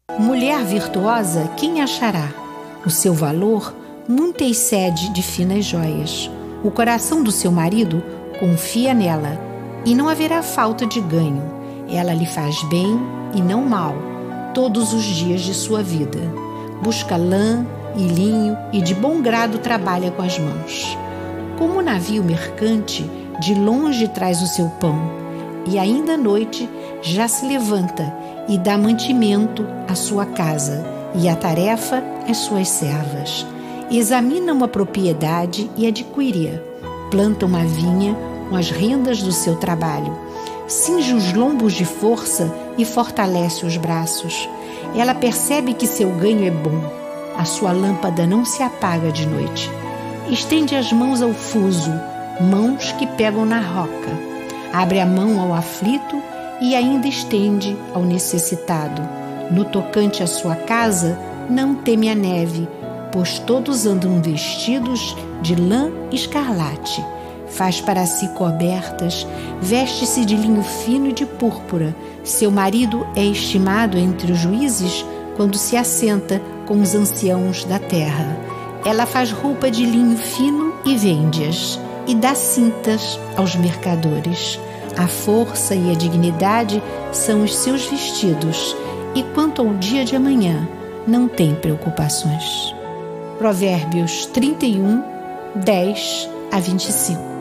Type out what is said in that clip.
Mulher virtuosa, quem achará? O seu valor muito excede de finas joias. O coração do seu marido confia nela, e não haverá falta de ganho. Ela lhe faz bem e não mal, todos os dias de sua vida. Busca lã e linho e de bom grado trabalha com as mãos. Como o navio mercante, de longe traz o seu pão, e ainda à noite já se levanta e dá mantimento à sua casa, e a tarefa às suas servas. Examina uma propriedade e adquire-a. Planta uma vinha com as rendas do seu trabalho. Cinge os lombos de força e fortalece os braços. Ela percebe que seu ganho é bom. A sua lâmpada não se apaga de noite. Estende as mãos ao fuso, mãos que pegam na roca. Abre a mão ao aflito e ainda estende ao necessitado. No tocante à sua casa, não teme a neve, pois todos andam vestidos de lã escarlate. Faz para si cobertas, veste-se de linho fino e de púrpura. Seu marido é estimado entre os juízes quando se assenta com os anciãos da terra. Ela faz roupa de linho fino e vende-as, e dá cintas aos mercadores. A força e a dignidade são os seus vestidos, e quanto ao dia de amanhã, não tem preocupações. Provérbios 31, 10 a 25.